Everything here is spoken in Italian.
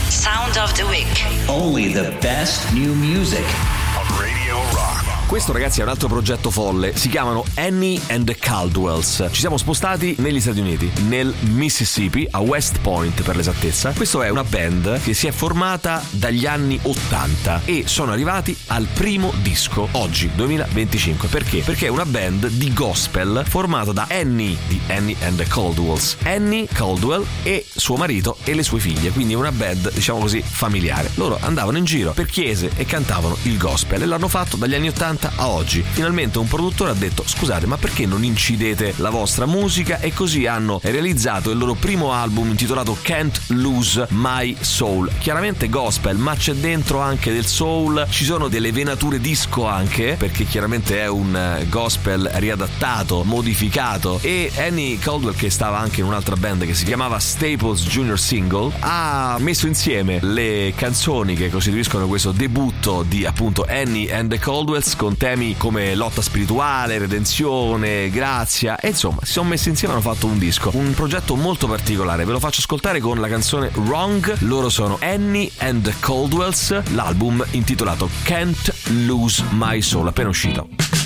Sound of the Week. Only the best new music on Radio Rock. Questo, ragazzi, è un altro progetto folle. Si chiamano Annie and the Caldwells. Ci siamo spostati negli Stati Uniti, nel Mississippi, a West Point per l'esattezza. Questa è una band che si è formata dagli anni 80 e sono arrivati al primo disco oggi, 2025. Perché? Perché è una band di gospel formata da Annie, di Annie and the Caldwells, Annie Caldwell e suo marito e le sue figlie. Quindi è una band, diciamo così, familiare. Loro andavano in giro per chiese e cantavano il gospel e l'hanno fatto dagli anni 80 a oggi. Finalmente un produttore ha detto: scusate, ma perché non incidete la vostra musica? E così hanno realizzato il loro primo album intitolato Can't Lose My Soul. Chiaramente gospel, ma c'è dentro anche del soul, ci sono delle venature disco anche, perché chiaramente è un gospel riadattato, modificato. E Annie Caldwell, che stava anche in un'altra band che si chiamava Staples Junior Single, ha messo insieme le canzoni che costituiscono questo debutto di appunto Annie and the Caldwells con temi come lotta spirituale, redenzione, grazia, e insomma si sono messi insieme e hanno fatto un disco, un progetto molto particolare. Ve lo faccio ascoltare con la canzone Wrong. Loro sono Annie and the Caldwells, l'album intitolato Can't Lose My Soul, appena uscito.